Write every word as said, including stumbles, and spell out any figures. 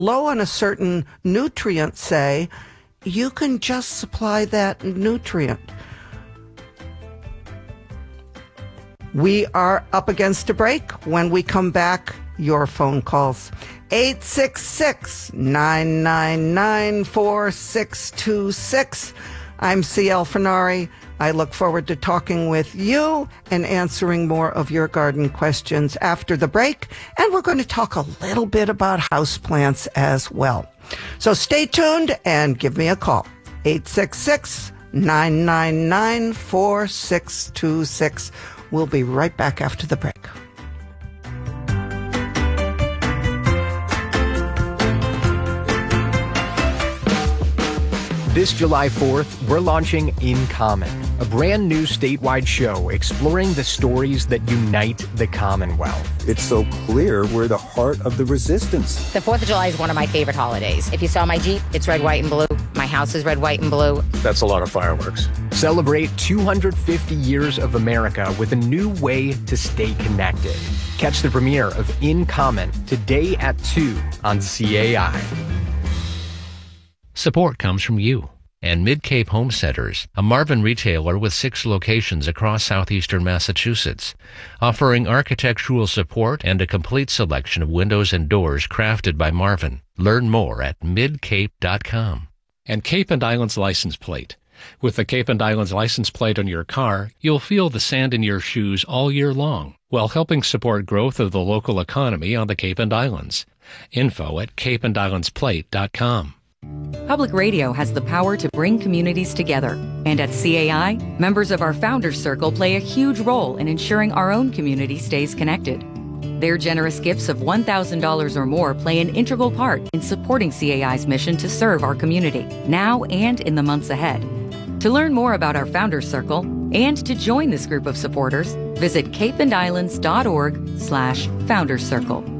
low on a certain nutrient, say, you can just supply that nutrient. We are up against a break. When we come back, your phone calls. eight six six, nine nine nine, four six two six. I'm C L Fenari. I look forward to talking with you and answering more of your garden questions after the break. And we're going to talk a little bit about houseplants as well. So stay tuned and give me a call. eight six six, nine nine nine, four six two six. We'll be right back after the break. This July fourth, we're launching In Common, a brand new statewide show exploring the stories that unite the Commonwealth. It's so clear we're the heart of the resistance. The fourth of July is one of my favorite holidays. If you saw my Jeep, it's red, white, and blue. My house is red, white, and blue. That's a lot of fireworks. Celebrate two hundred fifty years of America with a new way to stay connected. Catch the premiere of In Common today at two on C A I. Support comes from you and Mid-Cape Home Centers, a Marvin retailer with six locations across southeastern Massachusetts, offering architectural support and a complete selection of windows and doors crafted by Marvin. Learn more at mid cape dot com. And Cape and Islands license plate. With the Cape and Islands license plate on your car, you'll feel the sand in your shoes all year long, while helping support growth of the local economy on the Cape and Islands. Info at cape and islands plate dot com. Public radio has the power to bring communities together. And at C A I, members of our Founders Circle play a huge role in ensuring our own community stays connected. Their generous gifts of one thousand dollars or more play an integral part in supporting C A I's mission to serve our community, now and in the months ahead. To learn more about our Founders Circle and to join this group of supporters, visit cape and islands dot org slash founders circle.